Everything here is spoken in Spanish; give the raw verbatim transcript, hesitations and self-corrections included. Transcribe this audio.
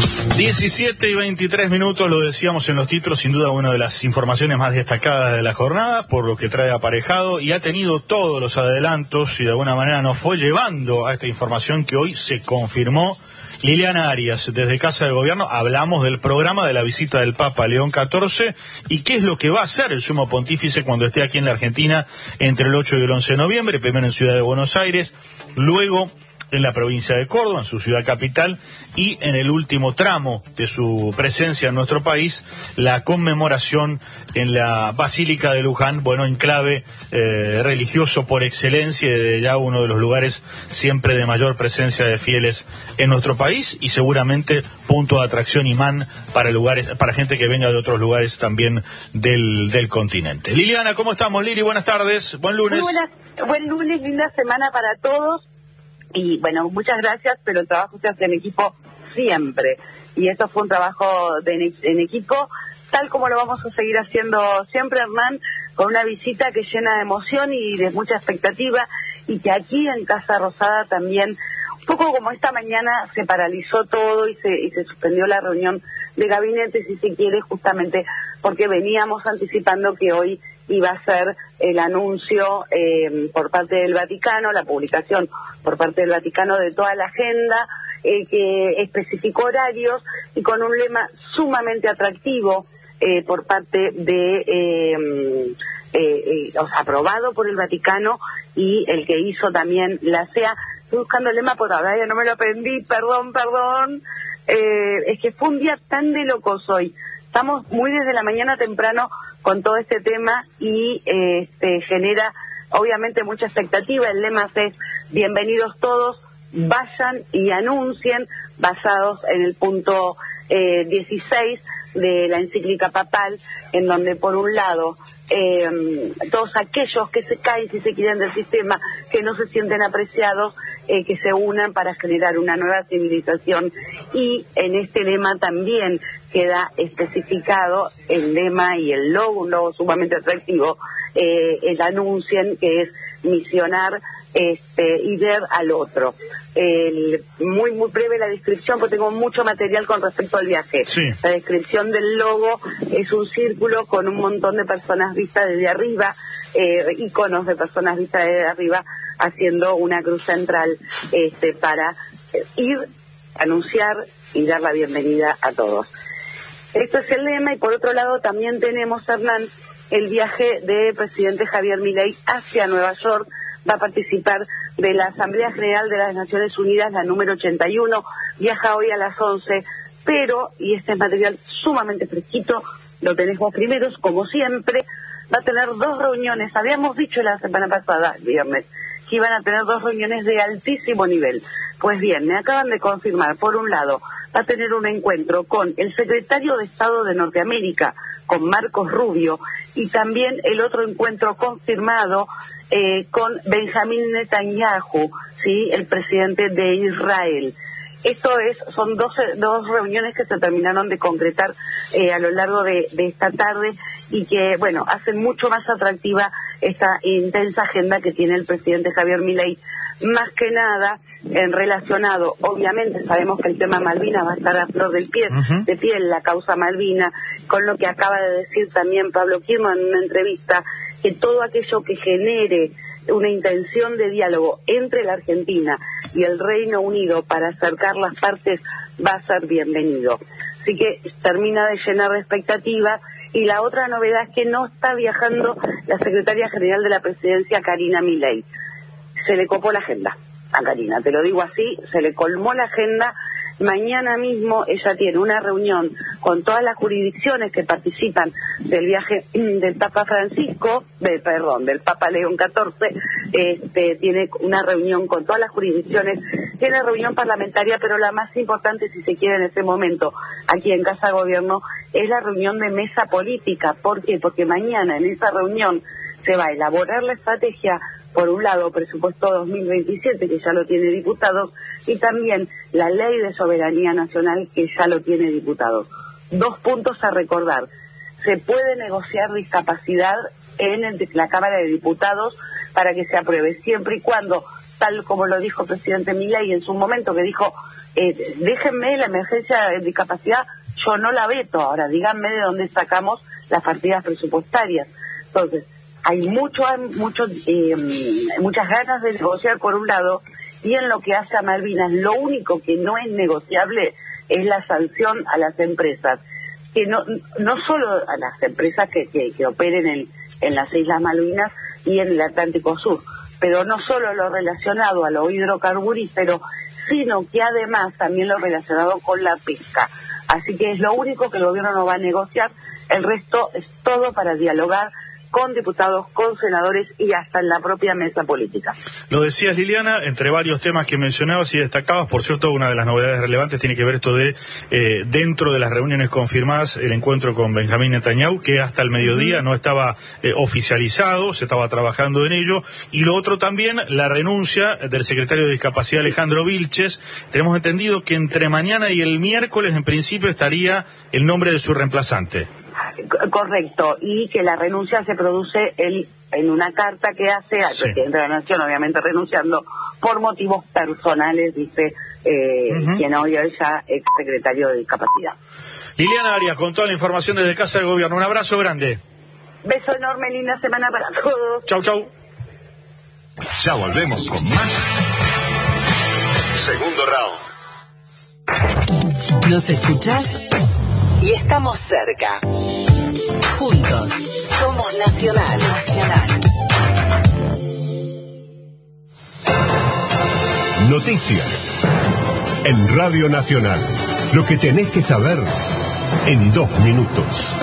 diecisiete y veintitrés minutos, lo decíamos en los títulos, sin duda una de las informaciones más destacadas de la jornada, por lo que trae aparejado y ha tenido todos los adelantos y de alguna manera nos fue llevando a esta información que hoy se confirmó. Liliana Arias, desde Casa de Gobierno, hablamos del programa de la visita del Papa León catorce y qué es lo que va a hacer el Sumo Pontífice cuando esté aquí en la Argentina entre el ocho y el once de noviembre, primero en Ciudad de Buenos Aires, luego en la provincia de Córdoba, en su ciudad capital, y en el último tramo de su presencia en nuestro país, la conmemoración en la Basílica de Luján, bueno, enclave eh, religioso por excelencia y de ya uno de los lugares siempre de mayor presencia de fieles en nuestro país y seguramente punto de atracción imán para lugares, para gente que venga de otros lugares también del, del continente. Liliana, ¿cómo estamos, Lili? Buenas tardes, buen lunes. Muy buenas, buen lunes, linda semana para todos. Y bueno, muchas gracias, pero el trabajo se hace en equipo siempre. Y esto fue un trabajo de, en equipo, tal como lo vamos a seguir haciendo siempre, Hernán, con una visita que llena de emoción y de mucha expectativa, y que aquí en Casa Rosada también, un poco como esta mañana, se paralizó todo y se, y se suspendió la reunión de gabinete, si se quiere, justamente porque veníamos anticipando que hoy iba a ser el anuncio eh, por parte del Vaticano, la publicación por parte del Vaticano de toda la agenda, eh, que especificó horarios y con un lema sumamente atractivo eh, por parte de, eh, eh, eh, o sea, aprobado por el Vaticano y el que hizo también la C E A. Estoy buscando el lema por ahora, ya no me lo aprendí, perdón, perdón. Eh, es que fue un día tan de locos hoy. Estamos muy desde la mañana temprano con todo este tema y eh, este, genera obviamente mucha expectativa. El lema es bienvenidos todos, vayan y anuncien, basados en el punto eh, dieciséis de la encíclica papal, en donde por un lado eh, todos aquellos que se caen, si se quieren, del sistema, que no se sienten apreciados, eh, que se unan para generar una nueva civilización. Y en este lema también queda especificado el lema y el logo, un logo sumamente atractivo, eh, el anuncien, que es misionar este, y ver al otro. El, muy muy breve la descripción, porque tengo mucho material con respecto al viaje. Sí. La descripción del logo es un círculo con un montón de personas vistas desde arriba, eh, iconos de personas vistas desde arriba, haciendo una cruz central este, para ir, anunciar y dar la bienvenida a todos. Esto es el lema, y por otro lado también tenemos, Hernán, el viaje del presidente Javier Milei hacia Nueva York. Va a participar de la Asamblea General de las Naciones Unidas, la número ochenta y uno, viaja hoy a las once, pero, y este es material sumamente fresquito, lo tenemos primeros, como siempre, va a tener dos reuniones. Habíamos dicho la semana pasada, el viernes, que iban a tener dos reuniones de altísimo nivel. Pues bien, me acaban de confirmar, por un lado, va a tener un encuentro con el secretario de Estado de Norteamérica, con Marcos Rubio, y también el otro encuentro confirmado eh, con Benjamín Netanyahu, ¿sí?, el presidente de Israel. Esto es, son dos, dos reuniones que se terminaron de concretar eh, a lo largo de, de esta tarde y que, bueno, hacen mucho más atractiva esta intensa agenda que tiene el presidente Javier Milei, más que nada en relacionado, obviamente sabemos que el tema Malvinas va a estar a flor del pie, uh-huh. de piel, la causa Malvina, con lo que acaba de decir también Pablo Kirchner en una entrevista, que todo aquello que genere una intención de diálogo entre la Argentina y el Reino Unido para acercar las partes va a ser bienvenido. Así que termina de llenar de expectativas. Y la otra novedad es que no está viajando la secretaria general de la presidencia, Karina Milei. Se le copó la agenda a Karina, te lo digo así, se le colmó la agenda. Mañana mismo ella tiene una reunión con todas las jurisdicciones que participan del viaje del Papa Francisco, de, perdón, del Papa León catorce, este, tiene una reunión con todas las jurisdicciones, tiene reunión parlamentaria, pero la más importante, si se quiere en este momento, aquí en Casa de Gobierno, es la reunión de mesa política. ¿Por qué? Porque mañana en esa reunión se va a elaborar la estrategia, por un lado, presupuesto dos mil veintisiete, que ya lo tiene diputados, y también la ley de soberanía nacional, que ya lo tiene diputados. Dos puntos a recordar. Se puede negociar discapacidad en el, la Cámara de Diputados para que se apruebe, siempre y cuando tal como lo dijo el presidente Milei en su momento, que dijo, eh, déjenme la emergencia de discapacidad, yo no la veto, ahora díganme de dónde sacamos las partidas presupuestarias. Entonces, hay mucho, hay mucho, eh, muchas ganas de negociar por un lado, y en lo que hace a Malvinas, lo único que no es negociable es la sanción a las empresas, que no no solo a las empresas que, que, que operen en, en las Islas Malvinas y en el Atlántico Sur, pero no solo lo relacionado a lo hidrocarburífero, sino que además también lo relacionado con la pesca. Así que es lo único que el gobierno no va a negociar, el resto es todo para dialogar con diputados, con senadores y hasta en la propia mesa política. Lo decías, Liliana, entre varios temas que mencionabas y destacabas, por cierto, una de las novedades relevantes tiene que ver esto de, eh, dentro de las reuniones confirmadas, el encuentro con Benjamín Netanyahu, que hasta el mediodía no estaba eh, oficializado, se estaba trabajando en ello, y lo otro también, la renuncia del secretario de Discapacidad, Alejandro Vilches. Tenemos entendido que entre mañana y el miércoles, en principio, estaría el nombre de su reemplazante. Correcto, y que la renuncia se produce él en una carta que hace al sí. presidente de la Nación, obviamente renunciando por motivos personales, dice eh, uh-huh. quien hoy es ya ex secretario de Discapacidad. Liliana Arias, con toda la información desde Casa de Gobierno, un abrazo grande. Beso enorme, linda semana para todos. Chau, chau. Ya volvemos con más. Segundo round. ¿Nos escuchás? Y estamos cerca. Juntos somos Nacional. Nacional. Noticias en Radio Nacional. Lo que tenés que saber en dos minutos.